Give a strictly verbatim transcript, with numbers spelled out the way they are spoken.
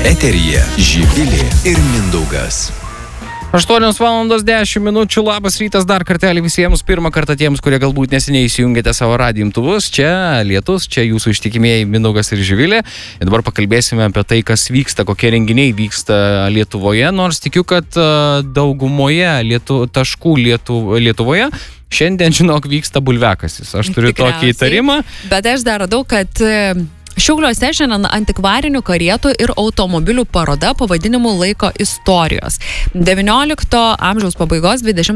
Eteryje Živilė ir Mindaugas. aštuonios valandos dešimt minučių, labas rytas dar kartelį visiems, pirmą kartą tiems, kurie galbūt neseniai įsijungėte savo radijo imtuvus. Čia Lietus, čia jūsų ištikimieji Mindaugas ir Živilė. Ir dabar pakalbėsime apie tai, kas vyksta, kokie renginiai vyksta Lietuvoje, nors tikiu, kad daugumoje lietu, taškų lietu, Lietuvoje šiandien, žinok, vyksta bulviakasis. Aš turiu Tikriausiai. tokį įtarimą. Bet aš dar radau, kad Šiauliuose šiandien antikvarinių karietų ir automobilių paroda pavadinimu Laiko istorijos. devyniolikto amžiaus pabaigos, dvidešimto